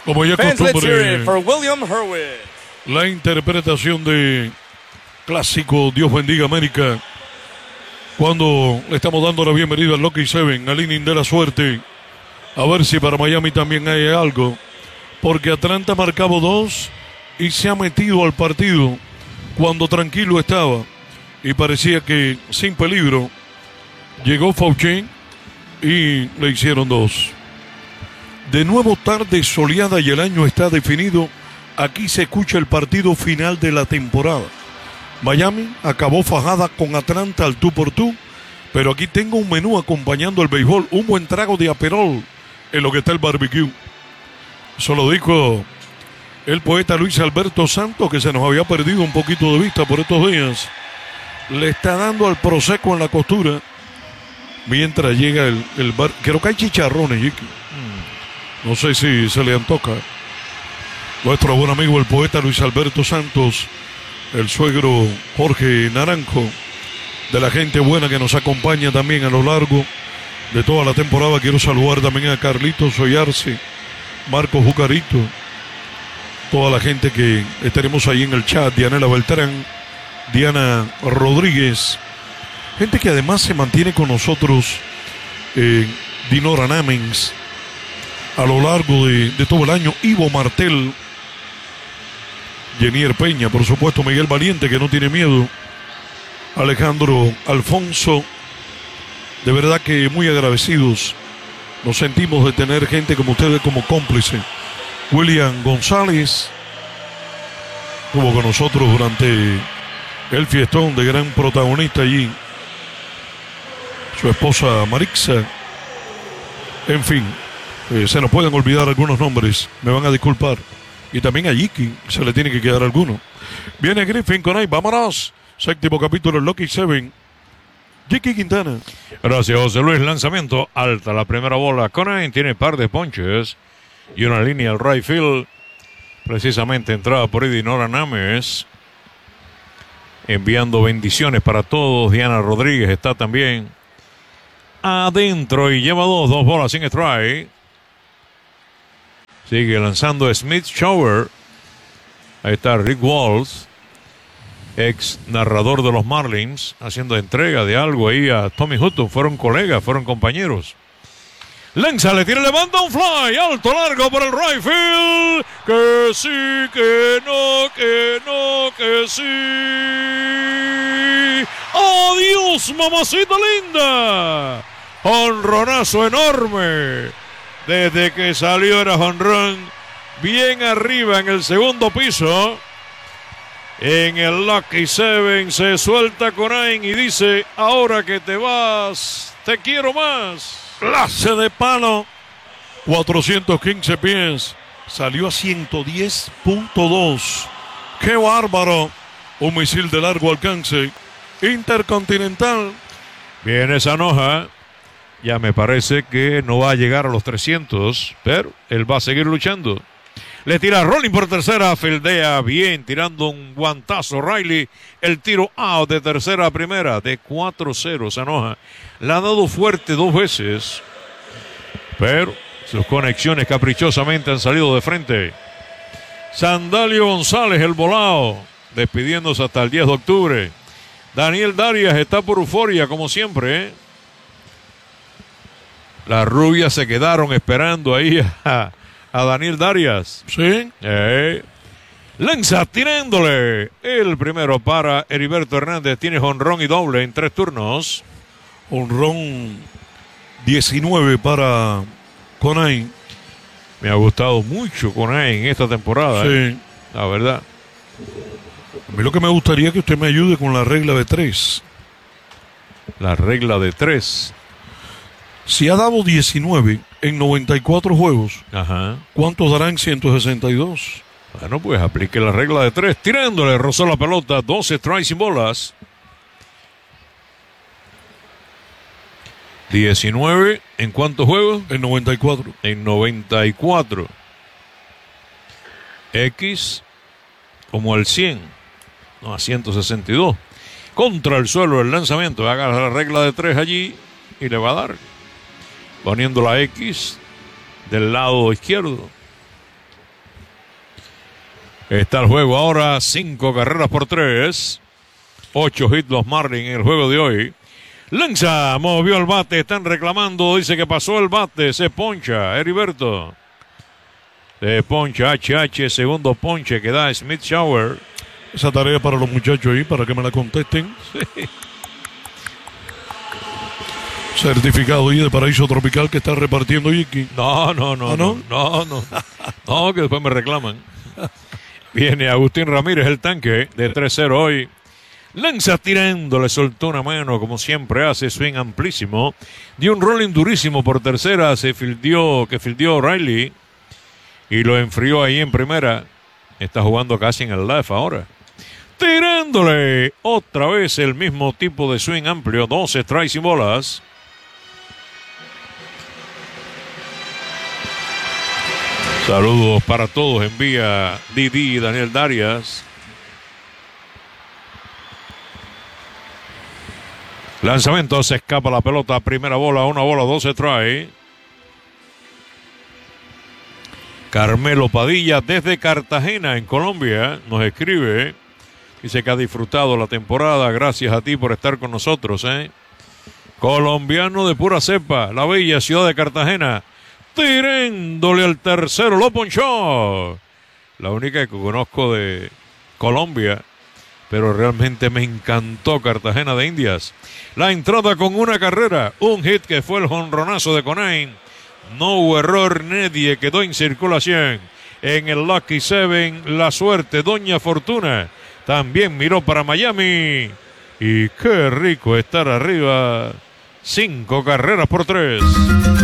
Como ya Fans, let's hear costumbre, it for William Hurwitz. la interpretación de clásico Dios bendiga América. Cuando le estamos dando la bienvenida al Lucky Seven, al inning de la suerte. A ver si para Miami también hay algo. Porque Atlanta marcaba 2 y se ha metido al partido cuando tranquilo estaba. Y parecía que sin peligro llegó Fauché y le hicieron 2. De nuevo tarde soleada y el año está definido. Aquí se escucha el partido final de la temporada. Miami acabó fajada con Atlanta al tú por tú, pero aquí tengo un menú acompañando el béisbol, un buen trago de Aperol en lo que está el barbecue. Eso lo dijo el poeta Luis Alberto Santos, que se nos había perdido un poquito de vista por estos días. Le está dando al Prosecco en la costura mientras llega el bar. Creo que hay chicharrones, Jiki. No sé si se le antoja. Nuestro buen amigo el poeta Luis Alberto Santos, el suegro Jorge Naranjo, de la gente buena que nos acompaña también a lo largo de toda la temporada. Quiero saludar también a Carlitos Soyarse, Marcos Jucarito, toda la gente que tenemos ahí en el chat, Dianela Beltrán, Diana Rodríguez, gente que además se mantiene con nosotros, Dinora Namens, a lo largo de todo el año, Ivo Martel, Jenier Peña, por supuesto, Miguel Valiente, que no tiene miedo, Alejandro Alfonso, de verdad que muy agradecidos nos sentimos de tener gente como ustedes como cómplice. William González estuvo con nosotros durante el fiestón, de gran protagonista allí, su esposa Marixa, en fin. Se nos pueden olvidar algunos nombres, me van a disculpar. Y también a Yiki se le tiene que quedar alguno. Viene Griffin con ahí, vámonos. Séptimo capítulo del Lucky Seven. Yiki Quintana. Gracias, José Luis. Lanzamiento alta la primera bola. Conain tiene par de ponches y una línea al right field. Precisamente entrada por Dinora Names. Enviando bendiciones para todos. Diana Rodríguez está también adentro y lleva dos bolas sin strike. Sigue lanzando Smith Shower. Ahí está Rick Walls, ex narrador de los Marlins, haciendo entrega de algo ahí a Tommy Hutton. Fueron colegas, fueron compañeros. Lanza, le tira, levanta un fly, alto, largo por el right field. Que sí, que no, que sí. ¡Adiós, mamacita linda! Jonronazo enorme. Desde que salió era jonrón, bien arriba en el segundo piso. En el Lucky Seven se suelta Conain y dice: ahora que te vas, te quiero más. Clase de palo, 415 pies, salió a 110.2. ¡Qué bárbaro! Un misil de largo alcance, intercontinental. Viene Sanoja. Ya me parece que no va a llegar a los 300, pero él va a seguir luchando. Le tira Rolling por tercera, fildea bien, tirando un guantazo Riley. El tiro out de tercera a primera, de 4-0 Sanoja. Le ha dado fuerte 2 veces, pero sus conexiones caprichosamente han salido de frente. Sandalio González, el volado, despidiéndose hasta el 10 de octubre. Daniel Darias está por euforia, como siempre, Las rubias se quedaron esperando ahí a Daniel Darias. Sí. Lanza tirándole. El primero para Heriberto Hernández. Tiene jonrón y doble en 3 turnos. Honrón 19 para Conain. Me ha gustado mucho Conain en esta temporada. Sí. La verdad. A mí lo que me gustaría es que usted me ayude con la regla de 3. La regla de 3. Si ha dado 19 en 94 juegos, Ajá. ¿cuántos darán 162? Bueno, pues aplique la regla de 3. Tirándole, rozó la pelota. 12 strikes sin bolas. 19. ¿En cuántos juegos? En 94. En 94. X como el 100. No, a 162. Contra el suelo el lanzamiento. Haga la regla de 3 allí y le va a dar. Poniendo la X del lado izquierdo. Está el juego ahora, 5 carreras por 3. 8 hits los Marlins en el juego de hoy. Lanza, movió el bate, están reclamando, dice que pasó el bate, se poncha, Heriberto. Se poncha, HH, segundo ponche que da Smith Shower. Esa tarea para los muchachos ahí, para que me la contesten. Sí. Certificado ahí de Paraíso Tropical que está repartiendo Iki. No, que después me reclaman. Viene Agustín Ramírez, el tanque de 3-0 hoy. Lanza tirando, le soltó una mano como siempre hace, swing amplísimo. Dio un rolling durísimo por tercera, que fildió Riley. Y lo enfrió ahí en primera. Está jugando casi en el left ahora. Tirándole otra vez el mismo tipo de swing amplio. 2 strikes y bolas. Saludos para todos. Envía Didi y Daniel Darias. Lanzamiento, se escapa la pelota. Primera bola, 1 bola, 2 strikes. Carmelo Padilla desde Cartagena, en Colombia, nos escribe. Dice que ha disfrutado la temporada. Gracias a ti por estar con nosotros, Colombiano de pura cepa, la bella ciudad de Cartagena. Tirándole al tercero, lo ponchó. La única que conozco de Colombia, pero realmente me encantó Cartagena de Indias. La entrada con una carrera, un hit que fue el jonronazo de Conain. No hubo error, nadie quedó en circulación. En el Lucky Seven, la suerte, Doña Fortuna, también miró para Miami. Y qué rico estar arriba. 5 carreras por 3.